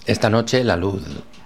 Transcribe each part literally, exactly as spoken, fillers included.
Esta noche la luz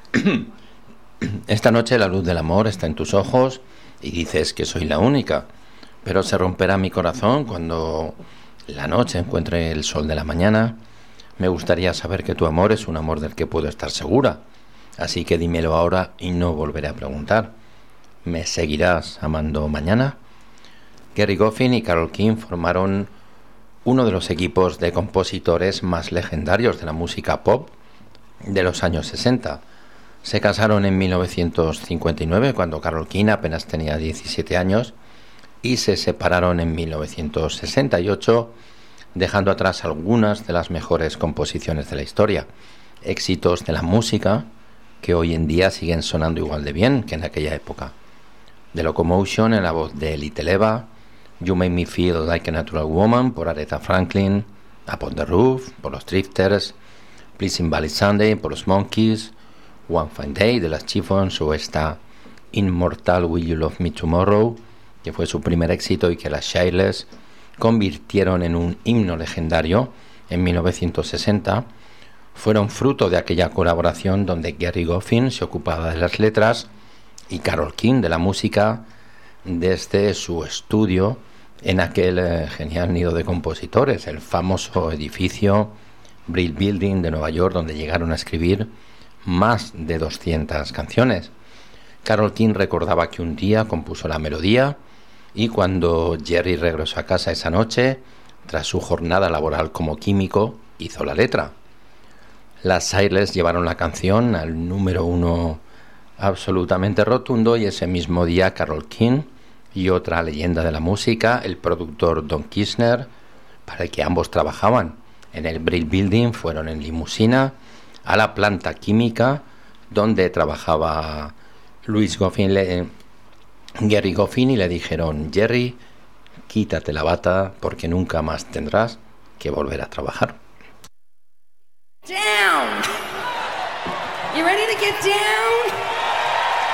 Esta noche la luz del amor está en tus ojos y dices que soy la única, pero se romperá mi corazón cuando la noche encuentre el sol de la mañana. Me gustaría saber que tu amor es un amor del que puedo estar segura, así que dímelo ahora y no volveré a preguntar. ¿Me seguirás amando mañana? Gerry Goffin y Carole King formaron uno de los equipos de compositores más legendarios de la música pop de los años sesenta. Se casaron en mil novecientos cincuenta y nueve, cuando Carole King apenas tenía diecisiete años, y se separaron en mil novecientos sesenta y ocho, dejando atrás algunas de las mejores composiciones de la historia, éxitos de la música que hoy en día siguen sonando igual de bien que en aquella época. The Locomotion en la voz de Little Eva, You Make Me Feel Like a Natural Woman por Aretha Franklin, Up on the Roof por los Drifters, Pleasing Valley Sunday por los Monkees, One Fine Day de las Chiffons o esta Immortal Will You Love Me Tomorrow, que fue su primer éxito y que las Shirelles convirtieron en un himno legendario en mil novecientos sesenta, fueron fruto de aquella colaboración donde Gerry Goffin se ocupaba de las letras y Carole King de la música desde su estudio en aquel eh, genial nido de compositores, el famoso edificio Brill Building de Nueva York, donde llegaron a escribir más de doscientas canciones. Carole King recordaba que un día compuso la melodía y cuando Gerry regresó a casa esa noche, tras su jornada laboral como químico, hizo la letra. Las Shirelles llevaron la canción al número uno absolutamente rotundo y ese mismo día Carole King y otra leyenda de la música, el productor Don Kirshner, para el que ambos trabajaban en el Brill Building, fueron en limusina a la planta química donde trabajaba Louis Goffin, le, Gerry Goffin, y le dijeron: Gerry, quítate la bata porque nunca más tendrás que volver a trabajar. Down. You ready to get down?